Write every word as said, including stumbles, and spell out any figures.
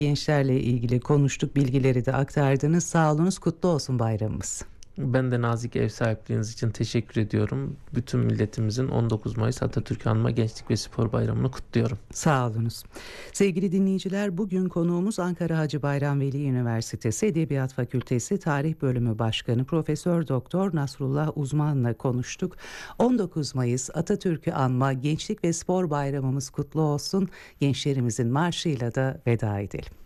Gençlerle ilgili konuştuk, bilgileri de aktardınız. Sağ olunuz, kutlu olsun bayramımız. Ben de nazik ev sahipliğiniz için teşekkür ediyorum. Bütün milletimizin on dokuz Mayıs Atatürk Anma Gençlik ve Spor Bayramı'nı kutluyorum. Sağ olunuz. Sevgili dinleyiciler, bugün konuğumuz Ankara Hacı Bayram Veli Üniversitesi Edebiyat Fakültesi Tarih Bölümü Başkanı Profesör Doktor Nasrullah Uzman'la konuştuk. on dokuz Mayıs Atatürk'ü anma Gençlik ve Spor Bayramımız kutlu olsun. Gençlerimizin marşıyla da veda edelim.